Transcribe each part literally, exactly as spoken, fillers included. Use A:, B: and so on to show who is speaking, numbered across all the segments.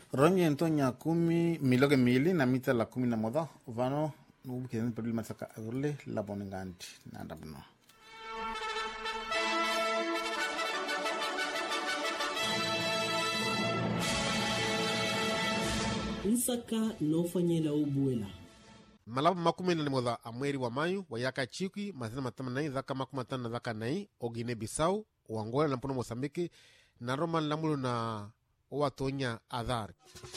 A: Ronye Antonia kumi miloge mili na mita la kumi na moda vano nubu kizani peduli masaka agurle la bonenganti na ndabno.
B: Nsaka nofanyela ubuela.
C: Malabu makumi na moda amweri wa mayu wa yaka chiki mazina matama nai dhaka makumi matano na dhaka nai ogine Bisau o Angola na mpono Mosambiki na Roma lamulu na Owatonya Adhar.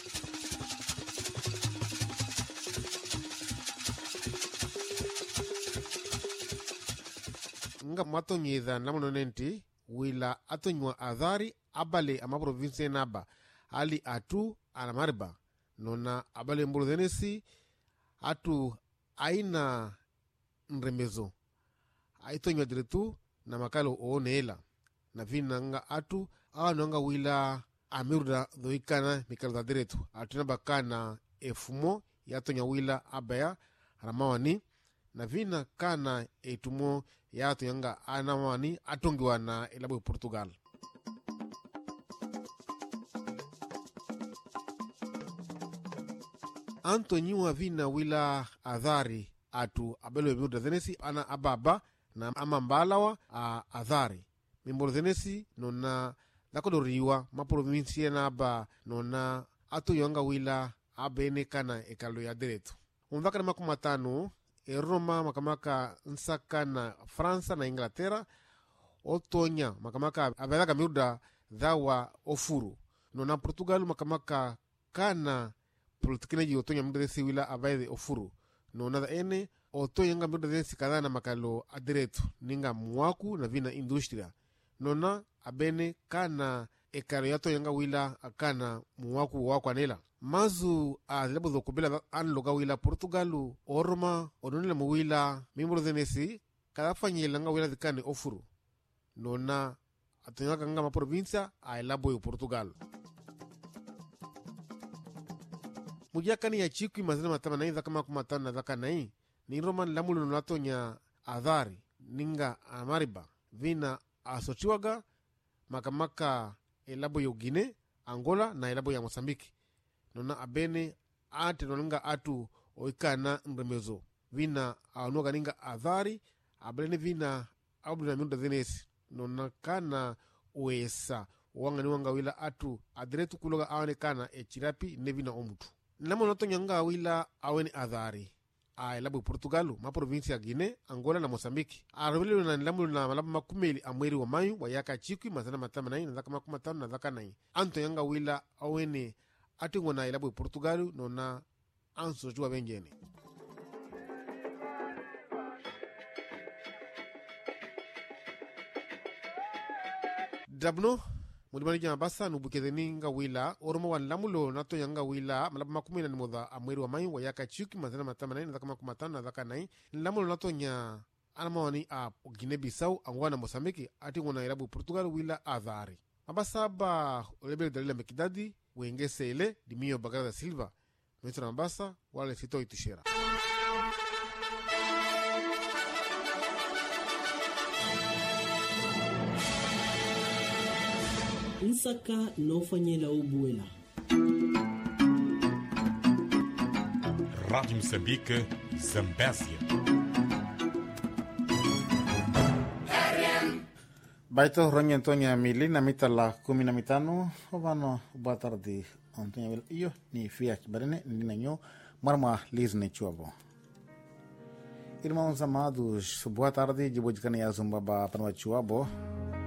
C: Nga mwatonye idha lamulu nenti wila atonywa Adhari abale ama province naba ali atu anamariba nona abale mbulu dhenesi atu aina nremezo aitonywa diretu na makalo oonela na vina nga atu awa nonga wila amirda dhoikana mikalo da diretu atuna bakana efumo yatonya wila abaya ramawani na vina kana etumo yatonya nga anamawani atongiwa na ilabu Portugal. Antonyiwa vina wila Adhari atu abelo emirda dhenesi ana ababa na amambalawa a Adhari mimbolo dhenesi nona lakodoriwa maprovinsia na aba nona atu yonga wila abene kana ekalo ya diretu umvaka na makumatano e Roma makamaka nsaka na Fransa na Inglaterra otonya makamaka abelaka miuda dhawa ofuru nona Portugal makamaka kana politikine ji otonya miuda dhesi wila abaye ofuru nona da ene otonya nga miuda dhesi kadhana makalo adiretu ninga mwaku na vina industria nona abene kana ekaro yato yanga wila akana muwaku wako anela mazu a lebo dhokubila anloga wila Portugalu oroma ononila mwila mimbolo dhenesi kadafanyela nga wila dhikane ofuru nona atonyaka nga maprovinsia a elabo yu Portugalu mujakani ya chikwi mazina matama na hii dhaka makumatana na dhaka na hii ni Roma lamulu nulatonya Adhari ninga amariba vina asochiwaga makamaka elabo ya Guinea, Angola na elabo ya Mosambiki nona abene ate nonga atu oikana mremezo vina anuga ninga Adhari abene vina abu na miuda dhenesi nona kana uesa wanga niwanga wila atu adiretu kuloga awane kana echirapi nevina omutu namo notonya nga wila aweni Adhari a elabo Portugalu ma provinsia Guinea, Angola na Mosambiki arabili na nilamu na malabu makumeli amweri wa mayu wa yaka chikwi mazana matama na hii na dhaka makumatano na dhaka na hii anto yanga wila awene atingo na elabo Portugalu nona anso jua benjene dabno mudimani jama basa nubukedeni nga wila oroma wa lamulo nato yanga wila malabu makumi na nimoda amweri wa mayu wa yaka chiki mazana matama na hii na dhaka makumatano na dhaka na hii lamulo nato nya anamawani a Guinea Bissau Angola na Mosambiki atingo na elabu Portugal wila Adhari mabasa ba olebele dalila mekidadi wengese ele dimio Bagara da Silva mwitra mabasa wale sito itishera
B: Nsaka nofanyela ubuela.
D: Rádio Moçambique, Zambésia.
A: Baito Ronye Antonia mili na mita la kumi na mitano ovano boa tarde Antonia wil iyo ni fia kibarene nina nyo marma lizne chuavo. Irmãos amados, boa tarde, de boa ya zumbaba para chuabo.